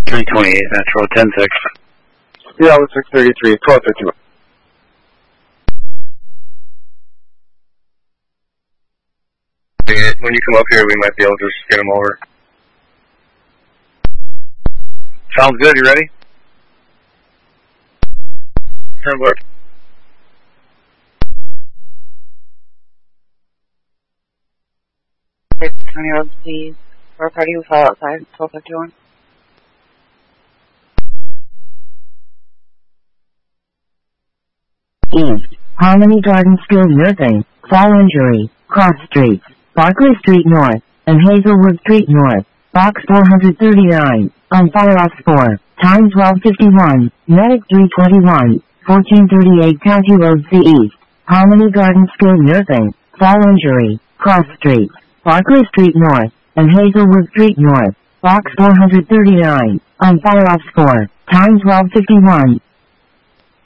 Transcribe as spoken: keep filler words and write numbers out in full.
three twenty-eight, Metro, ten six. Yeah, with six thirty-three, twelve fifty-one. When you come up here, we might be able to just get them over. Sounds good, you ready? Turn left. twenty road, please. For a party who fell outside, twelve fifty-one. East, Harmony Garden Skilled Nursing, Fall Injury, Cross Street, Barclay Street North, and Hazelwood Street North, Box four thirty-nine, on fire off four, time twelve fifty-one, Medic three twenty-one, fourteen thirty-eight County Road C East, Harmony Garden Skilled Nursing, Fall Injury, Cross Street, Barclay Street North, and Hazelwood Street North, Box four thirty-nine, on fire off four, time twelve fifty-one.